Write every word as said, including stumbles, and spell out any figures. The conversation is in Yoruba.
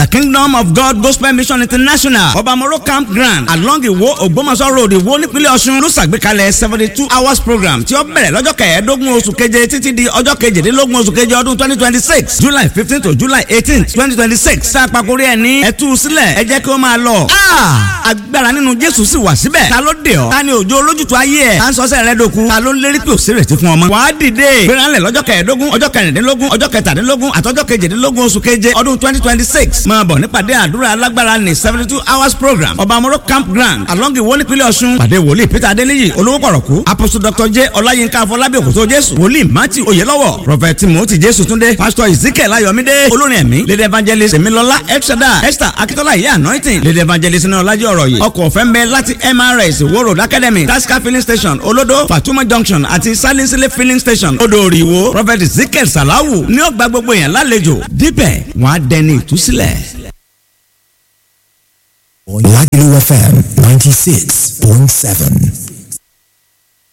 the Kingdom of God Gospel Mission International Obamoro Campground along Iwo Ògbómọ̀ṣọ́ road Iwo nípínlẹ̀ Ọ̀ṣun ló ṣàgbékalẹ̀ seventy two hours program tí ó bẹ̀rẹ̀ lọ́jọ́ kẹẹ̀ẹ́dógún oṣù keje títí di ọjọ́ kejìdínlógún oṣù keje ọdún twenty twenty six July fifteen to July eighteen twenty twenty six sàpàkórí ẹ̀ ní ẹ̀tú sílẹ̀ ẹ jẹ́ kí ó máa lọ. agbára nínú Jésù sì wà síbẹ̀ ta ló dé ọ ta ni òjò olójútu ayé ẹ̀ ta ń sọ́sẹ̀ rẹ dòkun ta ló ń lérí pé òsèrètí fún ọmọ. wàá dìde gbéranlẹ̀ lọ́jọ́ kẹẹ̀ẹ́dógún ọjọ́ kẹrìndínlógún ọjọ́ kẹtàdínlógún àtọ́jọ́ kejìdínlógún oṣù keje ọdún twenty twenty six máa bọ̀ nípàdé àdúrà alágbára ní seventy two hours program Obamoro Campground along Iwo nípínlẹ̀ Ọ̀ṣun pàdé wòlíì Peter Adéníyì olówó pọ̀rọ̀kú Apostle Doctor J Ọláyínká Afọlábí Òkòtó Jésù wòlíì Matthew Oyèlọ́wọ̀ Prophet Timothy Jésù Túndé Pastor Ezekiel Ayọ̀mídé olórin ẹ̀mí Lady Evangelist Emilọ́lá Elshada Esther Akíntọ́lá ìyá anointing Lady Evangelist ní ọlájọ́ ọ̀rọ̀ yìí ọkọ̀ ọ̀fẹ́ ń bẹ láti M R S Iwo Road Academy Tasca filling station Olodo Fatuma Junction àti Salinsile filling station Odòòrì Ìwó Prophet Ezekiel Salawu ní ó gba gbogbo èèyàn lálejò dípẹ̀ wọ́n á dẹni ìtúsílẹ̀. Lagelu F M ninety-six point seven.